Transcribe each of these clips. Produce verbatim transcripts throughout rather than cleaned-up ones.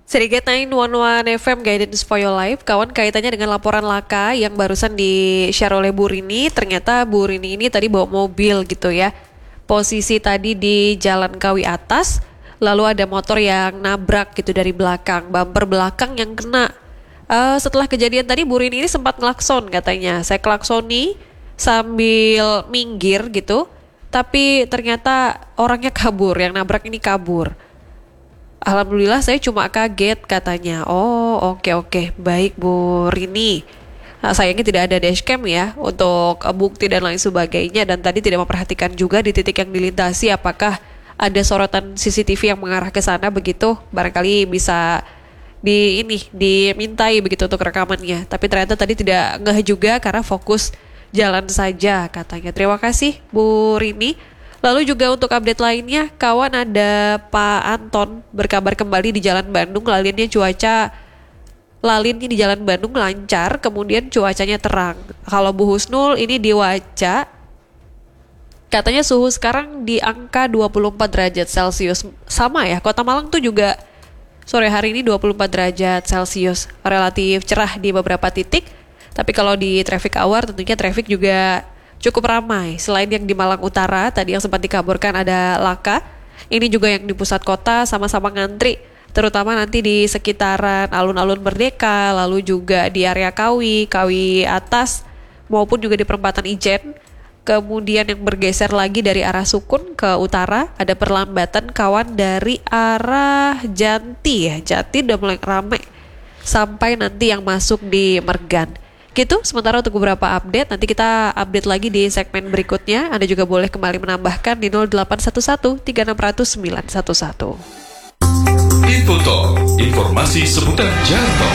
Sedikit sembilan satu F M Guidance for Your Life, kawan, kaitannya dengan laporan laka yang barusan di-share oleh Bu Rini. Ternyata Bu Rini ini tadi bawa mobil gitu ya. Posisi tadi di Jalan Kawi atas, lalu ada motor yang nabrak gitu dari belakang, bumper belakang yang kena. Uh, setelah kejadian tadi Bu Rini ini sempat ngelakson katanya. Saya klaksoni sambil minggir gitu, tapi ternyata orangnya kabur, yang nabrak ini kabur. Alhamdulillah saya cuma kaget katanya. Oh oke okay, oke okay. Baik Bu Rini. Nah, sayangnya tidak ada dashcam ya untuk bukti dan lain sebagainya. Dan tadi tidak memperhatikan juga di titik yang dilintasi apakah ada sorotan C C T V yang mengarah ke sana begitu. Barangkali bisa di ini dimintai begitu untuk rekamannya. Tapi ternyata tadi tidak ngeh juga karena fokus jalan saja katanya. Terima kasih Bu Rini. Lalu juga untuk update lainnya, kawan, ada Pak Anton berkabar kembali di Jalan Bandung. Lalinnya cuaca, lalinnya di Jalan Bandung lancar, kemudian cuacanya terang. Kalau Bu Husnul ini di Waca, katanya suhu sekarang di angka dua puluh empat derajat Celcius. Sama ya, Kota Malang tuh juga sore hari ini dua puluh empat derajat Celcius. Relatif cerah di beberapa titik, tapi kalau di traffic hour tentunya traffic juga cukup ramai. Selain yang di Malang Utara, tadi yang sempat dikabarkan ada laka, ini juga yang di pusat kota sama-sama ngantri, terutama nanti di sekitaran alun-alun Merdeka, lalu juga di area Kawi, Kawi atas, maupun juga di perempatan Ijen. Kemudian yang bergeser lagi dari arah Sukun ke utara, ada perlambatan kawan dari arah Janti ya, Jati udah mulai ramai, sampai nanti yang masuk di Mergan. Gitu, sementara untuk beberapa update, nanti kita update lagi di segmen berikutnya. Anda juga boleh kembali menambahkan di nol delapan satu satu tiga enam nol nol sembilan satu satu. Info Talk, informasi seputar jalan tol.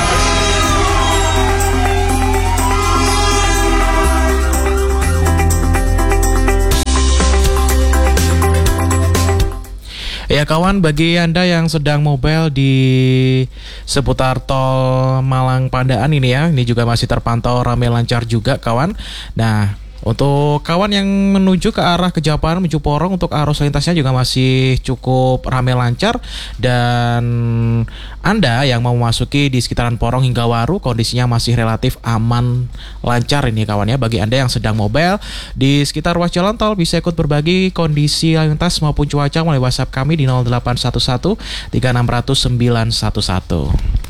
Ya kawan, bagi Anda yang sedang mobile di seputar tol Malang Pandaan ini ya, ini juga masih terpantau ramai lancar juga kawan. Nah, untuk kawan yang menuju ke arah Kejapan menuju Porong, untuk arus lintasnya juga masih cukup ramai lancar. Dan Anda yang mau memasuki di sekitaran Porong hingga Waru, kondisinya masih relatif aman lancar ini kawan ya. Bagi Anda yang sedang mobile di sekitar ruas jalan tol, bisa ikut berbagi kondisi lalu lintas maupun cuaca melalui WhatsApp kami di nol delapan satu satu tiga enam nol nol sembilan satu satu.